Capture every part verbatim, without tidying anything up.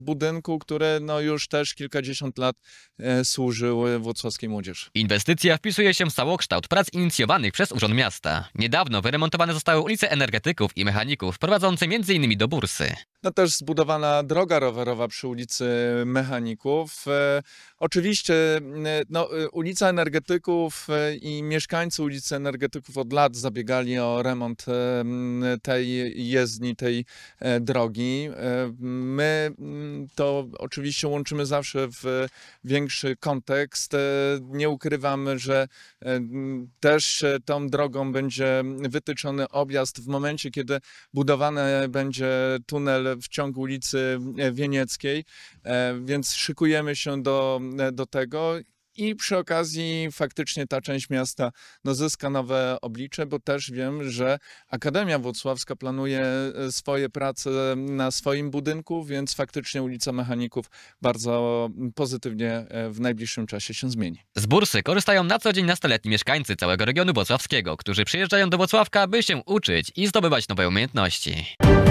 budynku, który no, już też kilkadziesiąt lat e, służył włocławskiej młodzieży. Inwestycja wpisuje się w całokształt prac inicjowanych przez Urząd Miasta. Niedawno wyremontowane zostały ulice energetyków i mechaników, prowadzące między innymi do bursy. No też zbudowana droga rowerowa przy ulicy Mechaników. E, oczywiście e, no, e, ulica Energetyków e, i mieszkańcy ulicy Energetyków od lat zabiegali o remont e, tej jezdni, tej e, drogi. E, my m, to oczywiście łączymy zawsze w większy kontekst. E, nie ukrywamy, że e, też e, tą drogą będzie wytyczony objazd w momencie, kiedy budowany będzie tunel w ciągu ulicy Wienieckiej, więc szykujemy się do, do tego i przy okazji faktycznie ta część miasta no, zyska nowe oblicze, bo też wiem, że Akademia Włocławska planuje swoje prace na swoim budynku, więc faktycznie ulica Mechaników bardzo pozytywnie w najbliższym czasie się zmieni. Z bursy korzystają na co dzień nastoletni mieszkańcy całego regionu włocławskiego, którzy przyjeżdżają do Włocławka, by się uczyć i zdobywać nowe umiejętności.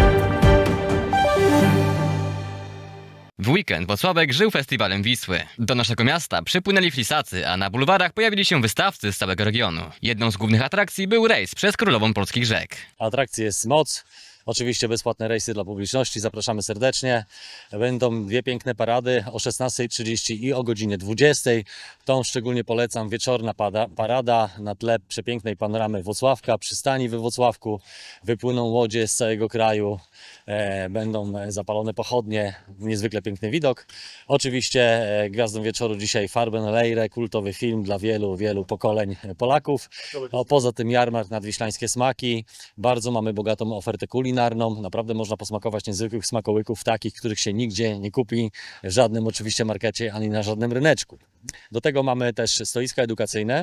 W weekend Włocławek żył festiwalem Wisły. Do naszego miasta przypłynęli flisacy, a na bulwarach pojawili się wystawcy z całego regionu. Jedną z głównych atrakcji był rejs przez Królową Polskich Rzek. Atrakcji jest moc. Oczywiście bezpłatne rejsy dla publiczności, zapraszamy serdecznie. Będą dwie piękne parady o szesnastej trzydzieści i o godzinie dwudziestej. Tą szczególnie polecam, wieczorna pada, parada na tle przepięknej panoramy Włocławka, przystani we Włocławku. Wypłyną łodzie z całego kraju, e, będą zapalone pochodnie, niezwykle piękny widok. Oczywiście e, gwiazdą wieczoru dzisiaj Farben Leire, kultowy film dla wielu, wielu pokoleń Polaków. O, poza tym jarmark Nadwiślańskie Smaki. Bardzo mamy bogatą ofertę kulinarną. Naprawdę można posmakować niezwykłych smakołyków, takich, których się nigdzie nie kupi, w żadnym oczywiście markecie, ani na żadnym ryneczku. Do tego mamy też stoiska edukacyjne,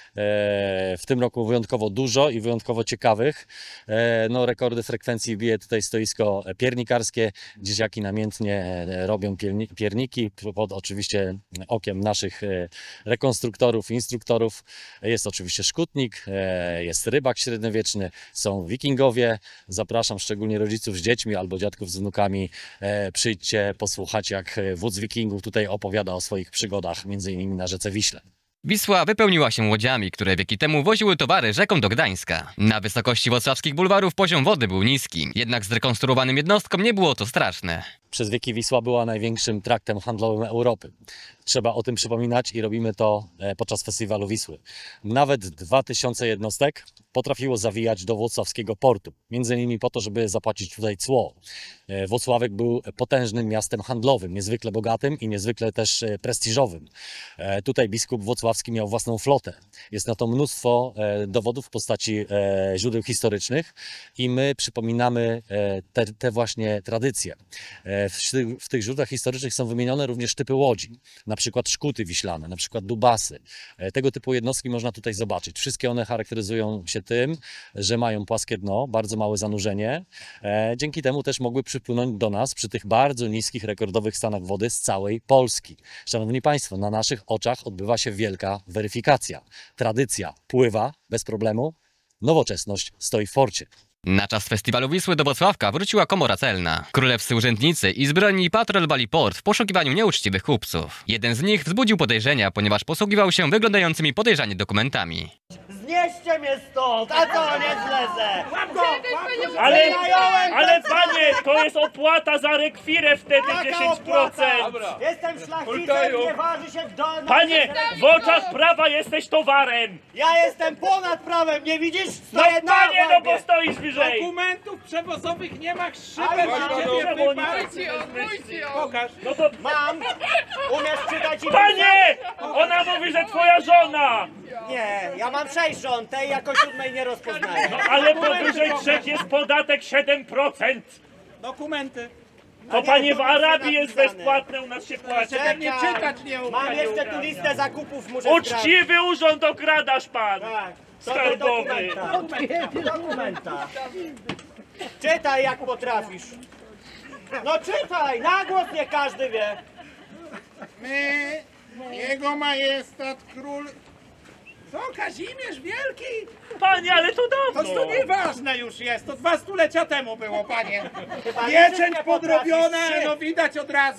w tym roku wyjątkowo dużo i wyjątkowo ciekawych. No, rekordy frekwencji bije tutaj stoisko piernikarskie, dzieciaki namiętnie robią pierniki pod oczywiście okiem naszych rekonstruktorów, instruktorów. Jest oczywiście szkutnik, jest rybak średniowieczny, są wikingowie. Zapraszam szczególnie rodziców z dziećmi albo dziadków z wnukami. Przyjdźcie, posłuchać, jak wódz wikingów tutaj opowiada o swoich przygodach, między innymi na rzece Wiśle. Wisła wypełniła się łodziami, które wieki temu woziły towary rzeką do Gdańska. Na wysokości włocławskich bulwarów poziom wody był niski, jednak zrekonstruowanym jednostkom nie było to straszne. Przez wieki Wisła była największym traktem handlowym Europy. Trzeba o tym przypominać i robimy to podczas festiwalu Wisły. Nawet dwa tysiące jednostek potrafiło zawijać do włocławskiego portu. Między innymi po to, żeby zapłacić tutaj cło. Włocławek był potężnym miastem handlowym, niezwykle bogatym i niezwykle też prestiżowym. Tutaj biskup włocławski miał własną flotę. Jest na to mnóstwo dowodów w postaci źródeł historycznych i my przypominamy te, te właśnie tradycje. W, w tych źródłach historycznych są wymienione również typy łodzi, na przykład szkuty wiślane, na przykład dubasy. Tego typu jednostki można tutaj zobaczyć. Wszystkie one charakteryzują się tym, że mają płaskie dno, bardzo małe zanurzenie. Dzięki temu też mogły przypłynąć do nas przy tych bardzo niskich, rekordowych stanach wody z całej Polski. Szanowni Państwo, na naszych oczach odbywa się wielka weryfikacja. Tradycja pływa bez problemu, nowoczesność stoi w forcie. Na czas festiwalu Wisły do Włocławka wróciła komora celna. Królewscy urzędnicy i zbrojni patrolowali port w poszukiwaniu nieuczciwych kupców. Jeden z nich wzbudził podejrzenia, ponieważ posługiwał się wyglądającymi podejrzanie dokumentami. Znieście mnie stąd, a co, nie zlezę! Ale, ale panie, to jest opłata za rekwirę wtedy dziesięć procent! Jestem szlachcicem, nie waży się w dolnym... Panie, w oczach prawa jesteś towarem! Ja jestem ponad prawem, nie widzisz? No Stoję na panie, no łapie. bo stoisz wyżej! Dokumentów przewozowych nie ma Ale szybę, mam. że ciebie Czemu oni wyparli. Pokaż. No to... Mam! Umiesz czytać i Panie! Ona mówi, że twoja żona! Nie, ja mam sześć żon, tej jako siódmej nie rozpoznaję. No ale powyżej trzech jest podatek siedem procent! Dokumenty. A To nie, panie w tu Arabii jest napisane. bezpłatne, u nas się płaci. Czekaj, nie czytać nie Mam umiem. jeszcze tu listę zakupów, muszę Uczciwy urząd okradasz pan! Tak, to te Skarbowy! dokumenta. Dokumenta. Czytaj jak potrafisz. No czytaj, na głos nie każdy wie. My, jego majestat król To Kazimierz Wielki! Panie, ale to To, dawno. to nieważne już jest, to dwa stulecia temu było, panie. Chyba liczyć nie Pieczęć potrafisz, podrobiona, trzy. no widać od razu.